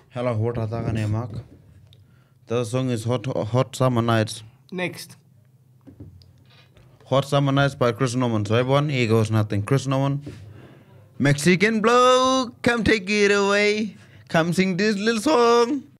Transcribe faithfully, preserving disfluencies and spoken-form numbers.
Hello, what are the name, Mark? The song is Hot Hot Summer Nights. Next. Hot Summer Nights by Chris Norman. So everyone, here goes nothing. Chris Norman. Mexican blow, come take it away. Come sing this little song.